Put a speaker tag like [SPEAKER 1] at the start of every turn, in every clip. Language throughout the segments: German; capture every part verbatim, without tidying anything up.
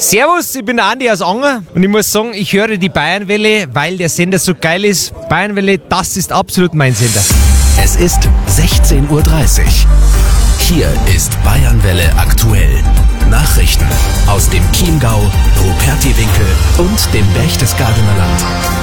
[SPEAKER 1] Servus, ich bin der Andi aus Anger und ich muss sagen, ich höre die Bayernwelle, weil der Sender so geil ist. Bayernwelle, das ist absolut mein Sender.
[SPEAKER 2] Es ist sechzehn Uhr dreißig. Hier ist Bayernwelle aktuell. Nachrichten aus dem Chiemgau, Rupertiwinkel und dem Berchtesgadener Land.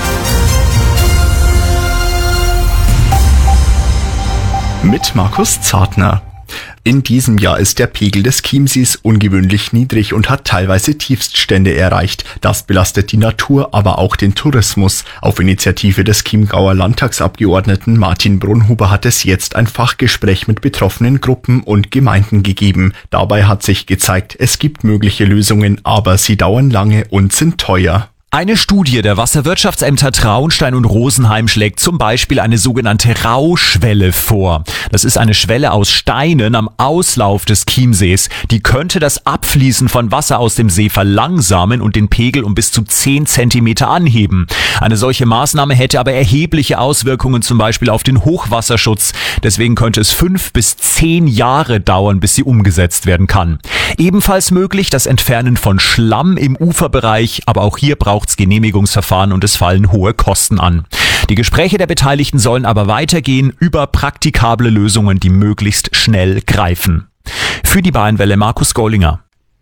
[SPEAKER 3] Mit Markus Zartner. In diesem Jahr ist der Pegel des Chiemsees ungewöhnlich niedrig und hat teilweise Tiefststände erreicht. Das belastet die Natur, aber auch den Tourismus. Auf Initiative des Chiemgauer Landtagsabgeordneten Martin Brunhuber hat es jetzt ein Fachgespräch mit betroffenen Gruppen und Gemeinden gegeben. Dabei hat sich gezeigt, es gibt mögliche Lösungen, aber sie dauern lange und sind teuer.
[SPEAKER 4] Eine Studie der Wasserwirtschaftsämter Traunstein und Rosenheim schlägt zum Beispiel eine sogenannte Rauschwelle vor. Das ist eine Schwelle aus Steinen am Auslauf des Chiemsees. Die könnte das Abfließen von Wasser aus dem See verlangsamen und den Pegel um bis zu zehn Zentimeter anheben. Eine solche Maßnahme hätte aber erhebliche Auswirkungen zum Beispiel auf den Hochwasserschutz. Deswegen könnte es fünf bis zehn Jahre dauern, bis sie umgesetzt werden kann. Ebenfalls möglich das Entfernen von Schlamm im Uferbereich, aber auch hier braucht Genehmigungsverfahren und es fallen hohe Kosten an. Die Gespräche der Beteiligten sollen aber weitergehen über praktikable Lösungen, die möglichst schnell greifen. Für die Bayernwelle Markus Gollinger.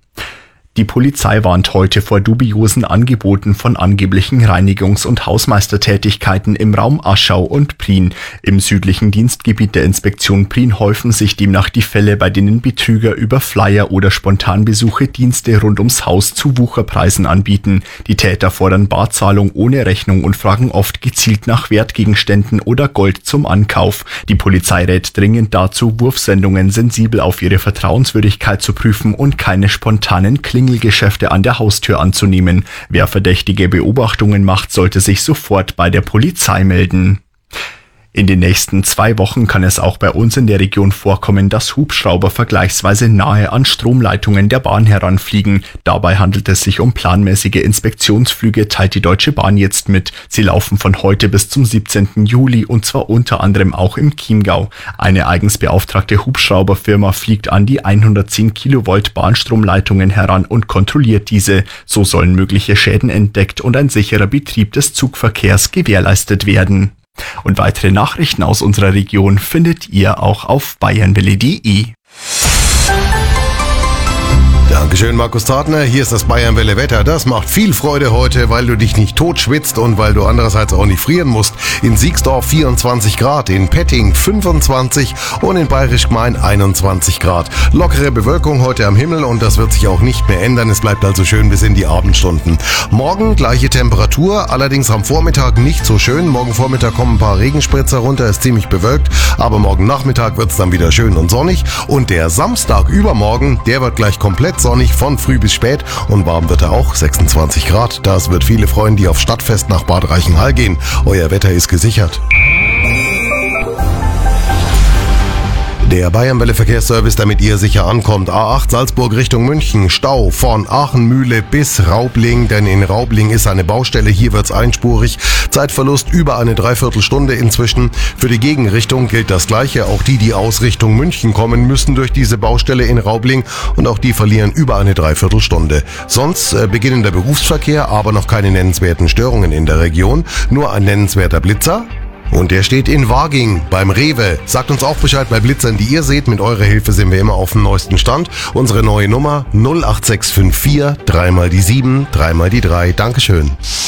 [SPEAKER 3] Die Polizei warnt heute vor dubiosen Angeboten von angeblichen Reinigungs- und Hausmeistertätigkeiten im Raum Aschau und Prien. Im südlichen Dienstgebiet der Inspektion Prien häufen sich demnach die Fälle, bei denen Betrüger über Flyer oder Spontanbesuche Dienste rund ums Haus zu Wucherpreisen anbieten. Die Täter fordern Barzahlung ohne Rechnung und fragen oft gezielt nach Wertgegenständen oder Gold zum Ankauf. Die Polizei rät dringend dazu, Wurfsendungen sensibel auf ihre Vertrauenswürdigkeit zu prüfen und keine spontanen Klingen Geschäfte an der Haustür anzunehmen. Wer verdächtige Beobachtungen macht, sollte sich sofort bei der Polizei melden. In den nächsten zwei Wochen kann es auch bei uns in der Region vorkommen, dass Hubschrauber vergleichsweise nahe an Stromleitungen der Bahn heranfliegen. Dabei handelt es sich um planmäßige Inspektionsflüge, teilt die Deutsche Bahn jetzt mit. Sie laufen von heute bis zum siebzehnten Juli und zwar unter anderem auch im Chiemgau. Eine eigens beauftragte Hubschrauberfirma fliegt an die hundertzehn Kilovolt Bahnstromleitungen heran und kontrolliert diese. So sollen mögliche Schäden entdeckt und ein sicherer Betrieb des Zugverkehrs gewährleistet werden. Und weitere Nachrichten aus unserer Region findet ihr auch auf bayernwelle punkt de.
[SPEAKER 5] Dankeschön, Markus Zartner. Hier ist das Bayernwelle Wetter. Das macht viel Freude heute, weil du dich nicht tot schwitzt und weil du andererseits auch nicht frieren musst. In Siegsdorf vierundzwanzig Grad, in Petting fünfundzwanzig und in Bayerisch Gmein einundzwanzig Grad. Lockere Bewölkung heute am Himmel und das wird sich auch nicht mehr ändern. Es bleibt also schön bis in die Abendstunden. Morgen gleiche Temperatur, allerdings am Vormittag nicht so schön. Morgen Vormittag kommen ein paar Regenspritzer runter, ist ziemlich bewölkt, aber morgen Nachmittag wird es dann wieder schön und sonnig. Und der Samstag übermorgen, der wird gleich komplett sonnig von früh bis spät und warm wird er auch, sechsundzwanzig Grad. Das wird viele freuen, die auf Stadtfest nach Bad Reichenhall gehen. Euer Wetter ist gesichert. Der Bayernwelle Verkehrsservice, damit ihr sicher ankommt. A acht Salzburg Richtung München. Stau von Aachenmühle bis Raubling, denn in Raubling ist eine Baustelle. Hier wird's einspurig. Zeitverlust über eine Dreiviertelstunde inzwischen. Für die Gegenrichtung gilt das Gleiche. Auch die, die aus Richtung München kommen, müssen durch diese Baustelle in Raubling und auch die verlieren über eine Dreiviertelstunde. Sonst äh, beginnen der Berufsverkehr, aber noch keine nennenswerten Störungen in der Region. Nur ein nennenswerter Blitzer. Und der steht in Waging beim Rewe. Sagt uns auch Bescheid bei Blitzern, die ihr seht. Mit eurer Hilfe sind wir immer auf dem neuesten Stand. Unsere neue Nummer null acht sechs fünf vier, dreimal die sieben, dreimal die drei. Dankeschön.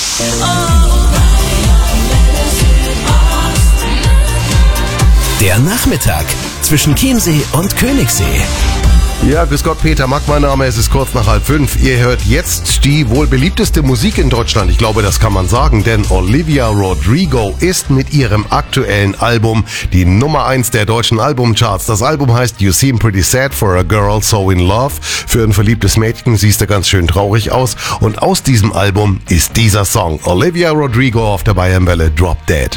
[SPEAKER 2] Der Nachmittag zwischen Chiemsee und Königssee.
[SPEAKER 5] Ja, grüß Gott, Peter Mack, mein Name, es ist kurz nach halb fünf. Ihr hört jetzt die wohl beliebteste Musik in Deutschland. Ich glaube, das kann man sagen, denn Olivia Rodrigo ist mit ihrem aktuellen Album die Nummer eins der deutschen Albumcharts. Das Album heißt You Seem Pretty Sad for a Girl So in Love. Für ein verliebtes Mädchen siehst du ganz schön traurig aus. Und aus diesem Album ist dieser Song. Olivia Rodrigo auf der Bayernwelle, Drop Dead.